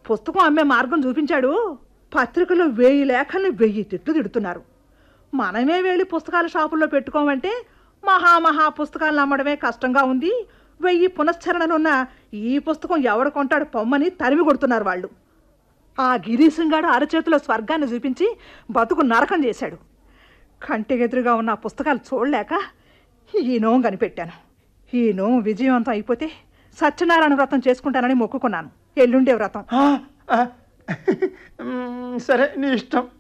పుస్తకం అమ్మే మార్గం చూపించాడు. పత్రికలో 1000 లేఖల్ని 1000 తిట్లు తిడుతున్నారు. మనమే వెళ్ళి పుస్తకాల షాపుల్లో పెట్టుకోమంటే మహా పుస్తకాలను అమ్మడమే కష్టంగా ఉంది. 1000 పునశ్చరణలున్న ఈ పుస్తకం ఎవడు కొంటాడు పొమ్మని తరిమి కొడుతున్నారు వాళ్ళు. ఆ గిరీశంగాడు అరచేతిలో స్వర్గాన్ని చూపించి బతుకు నరకం చేశాడు. కంటికెదురుగా ఉన్న ఆ పుస్తకాలు చూడలేక ఈ నోము కనిపెట్టాను. ఈ నోము విజయవంతం అయిపోతే సత్యనారాయణ వ్రతం చేసుకుంటానని మొక్కుకున్నాను. ఎల్లుండే వ్రతం. సరే నీ ఇష్టం.